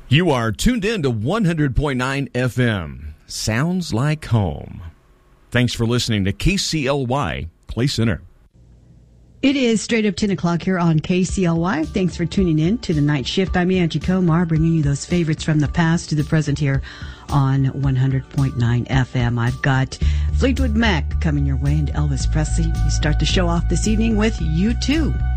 You are tuned in to 100.9 FM. Sounds like home. Thanks for listening to KCLY Clay Center. It is straight up 10 o'clock here on KCLY. Thanks for tuning in to the night shift. I'm Angie Comar, bringing you those favorites from the past to the present here on 100.9 FM. I've got Fleetwood Mac coming your way and Elvis Presley. We start the show off this evening with U2.